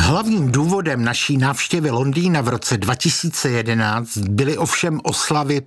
Hlavním důvodem naší návštěvy Londýna v roce 2011 byly ovšem oslavy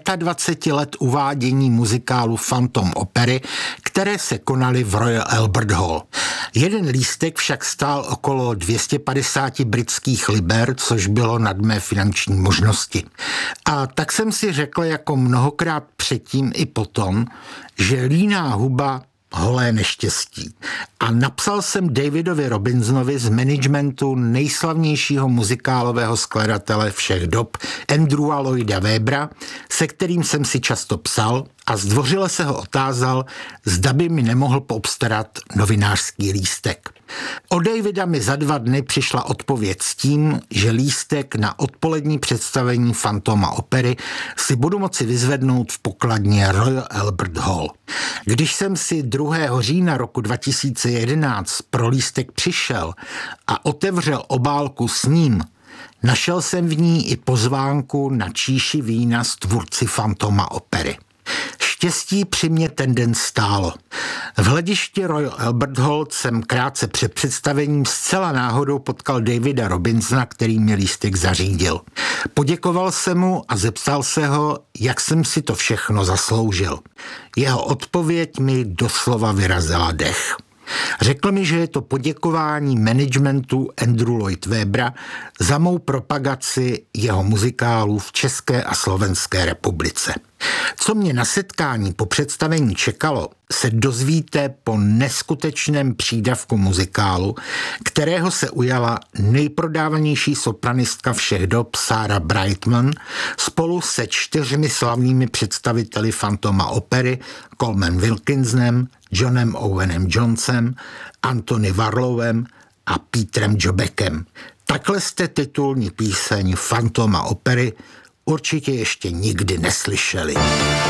25 let uvádění muzikálu Phantom opery, které se konaly v Royal Albert Hall. Jeden lístek však stál okolo 250 britských liber, což bylo nad mé finanční možnosti. A tak jsem si řekl jako mnohokrát předtím i potom, že líná huba holé neštěstí. A napsal jsem Davidovi Robinsonovi z managementu nejslavnějšího muzikálového skladatele všech dob, Andrewa Lloyda Webbera, se kterým jsem si často psal, a zdvořile se ho otázal, zda by mi nemohl poobstarat novinářský lístek. Od Davida mi za 2 dny přišla odpověď s tím, že lístek na odpolední představení Phantoma opery si budu moci vyzvednout v pokladně Royal Albert Hall. Když jsem si 2. října roku 2011 pro lístek přišel a otevřel obálku s ním, našel jsem v ní i pozvánku na číši vína s tvůrci Phantoma opery. Štěstí při mě ten den stálo. V hledišti Royal Albert Hall jsem krátce před představením zcela náhodou potkal Davida Robinsona, který mi lístek zařídil. Poděkoval jsem mu a zeptal se ho, jak jsem si to všechno zasloužil. Jeho odpověď mi doslova vyrazila dech. Řekl mi, že je to poděkování managementu Andrew Lloyd Webbera za mou propagaci jeho muzikálů v České a Slovenské republice. Co mě na setkání po představení čekalo, se dozvíte po neskutečném přídavku muzikálu, kterého se ujala nejprodávanější sopranistka všech dob Sarah Brightman spolu se 4 slavnými představiteli Phantoma opery Coleman Wilkinsonem, Johnem Owenem Jonesem, Anthony Warlowem a Petrem Jobekem. Takhle jste titulní píseň Phantoma opery určitě ještě nikdy neslyšeli.